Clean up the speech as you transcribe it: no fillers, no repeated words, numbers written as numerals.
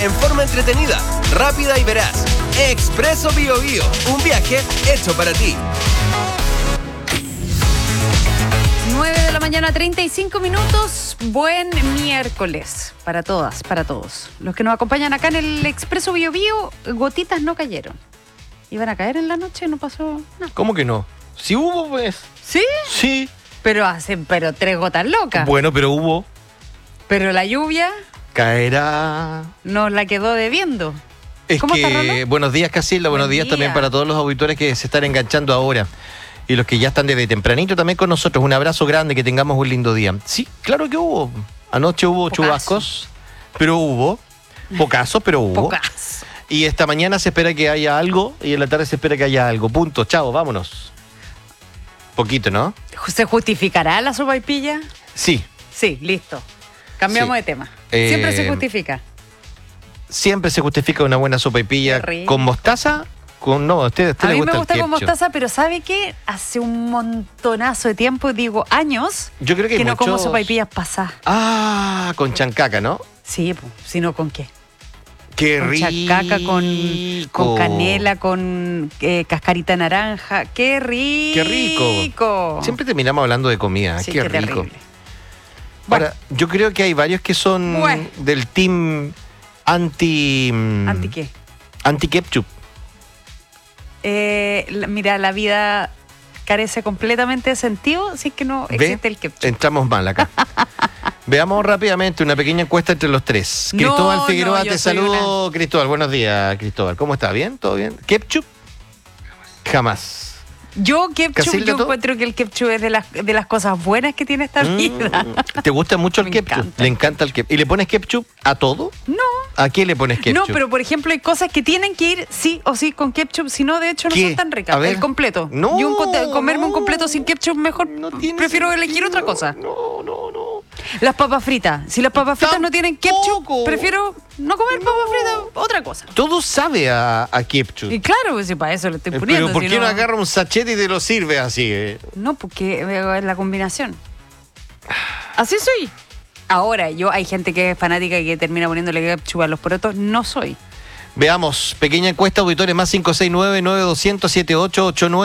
en forma entretenida, rápida y veraz. Expreso Biobío, un viaje hecho para ti. 9 de la mañana, 35 minutos. Buen miércoles para todas, para todos. Los que nos acompañan acá en el Expreso Biobío, gotitas no cayeron. ¿Iban a caer en la noche? No pasó nada. ¿Cómo que no? Sí hubo, pues. ¿Sí? Sí. Pero 3 gotas locas. Bueno, pero hubo. Pero la lluvia Caerá. nos la quedó debiendo. Es ¿Cómo que, está, Rolo? buenos días, Casilda. Buenos días día. también para todos los auditores que se están enganchando ahora. Y los que ya están desde tempranito también con nosotros. Un abrazo grande, que tengamos un lindo día. Sí, claro que hubo. Anoche hubo Pocazo. chubascos, pero hubo. Pocazos, pero hubo. Pocas. Y esta mañana se espera que haya algo y en la tarde se espera que haya algo. Punto. Chao, vámonos. Poquito, ¿no? ¿Se justificará la sopaipilla? Sí. Sí, listo. Cambiamos Sí. de tema. Siempre se justifica. Siempre se justifica una buena sopaipilla Qué rico. con mostaza. No, a usted A le mí gusta me gusta el con ketchup. mostaza, pero ¿sabe qué? Hace un montonazo de tiempo, digo años, Yo creo que hay no como muchos- sopaipillas pasadas. Ah, con chancaca, ¿no? Sí, pues, sino con qué. Qué Con rico. chacaca, con canela, con cascarita naranja. ¡Qué rico! Qué rico. Siempre terminamos hablando de comida. Sí, qué qué rico. terrible. Bueno. Ahora, yo creo que hay varios que son Bueno. del team anti... ¿Anti qué? Anti-ketchup. Mira, la vida carece completamente de sentido si es que no ¿Ve? existe el ketchup. Entramos mal acá. Veamos rápidamente una pequeña encuesta entre los tres. No, Cristóbal Figueroa, no, yo te soy saludo. Cristóbal, buenos días, Cristóbal. ¿Cómo está? ¿Bien? ¿Todo bien? ¿Ketchup? Jamás. Yo ketchup, ¿Casilda, yo tú? encuentro que el ketchup es de las cosas buenas que tiene esta vida. ¿Te gusta mucho el Me ketchup? encanta. Le encanta el ketchup. ¿Y le pones ketchup a todo? No. ¿A qué le pones ketchup? No, pero por ejemplo hay cosas que tienen que ir sí o sí con ketchup, si no de hecho no ¿Qué? son tan ricas. A ver. El completo. No, Yo comerme un no. completo sin ketchup mejor No tiene prefiero sentido. elegir otra cosa. No. Las papas fritas. Si las papas fritas no tienen ketchup, Tampoco. prefiero no comer papas fritas, otra cosa. Todo sabe a ketchup. Y claro, pues, si para eso lo estoy poniendo. Pero ¿por si qué no no agarra un sachet y te lo sirve así? No, porque es la combinación. Así soy. Ahora, hay gente que es fanática y que termina poniéndole ketchup a los porotos. No soy. Veamos, pequeña encuesta, auditores más 569-9200-7889.